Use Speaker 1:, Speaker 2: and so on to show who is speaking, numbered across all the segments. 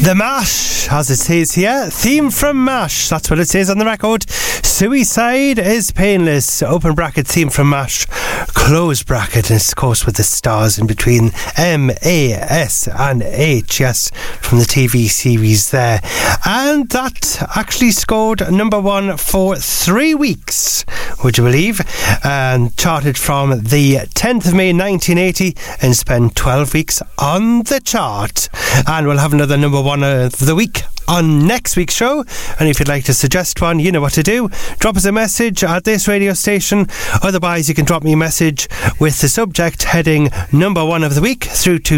Speaker 1: The Mash, as it says here, theme from MASH, that's what it says on the record. Suicide is Painless, open bracket, theme from MASH, close bracket, and it's of course with the stars in between, M-A-S and H, yes, from the TV series there. And that actually scored number one for 3 weeks, would you believe, and charted from the 10th of May 1980 and spent 12 weeks on the chart. And we'll have another number one of the week on next week's show, and if you'd like to suggest one, you know what to do. Drop us a message at this radio station. Otherwise, you can drop me a message with the subject heading number one of the week through to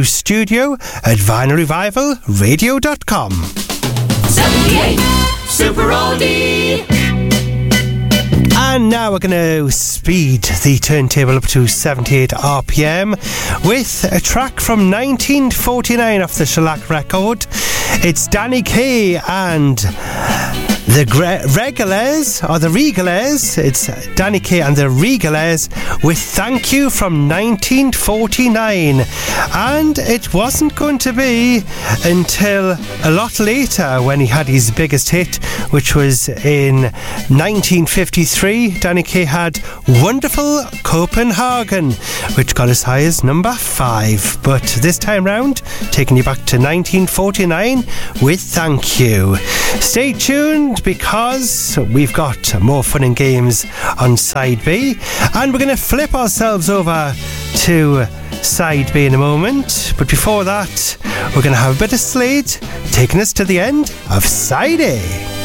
Speaker 1: studio@vinylrevivalradio.com.
Speaker 2: 78 Super Oldie.
Speaker 1: And now we're going to speed the turntable up to 78 RPM with a track from 1949 off the Shellac record. It's Danny Kaye and the Regulars, or the Regulares. It's Danny Kaye and the Regulares with Thank You from 1949. And it wasn't going to be until a lot later when he had his biggest hit, which was in 1953. Danny Kaye had Wonderful Copenhagen, which got as high as number 5. But this time round, taking you back to 1949 with Thank You. Stay tuned, because we've got more fun and games on Side B, and we're going to flip ourselves over to Side B in a moment. But before that, we're going to have a bit of Slade taking us to the end of Side A.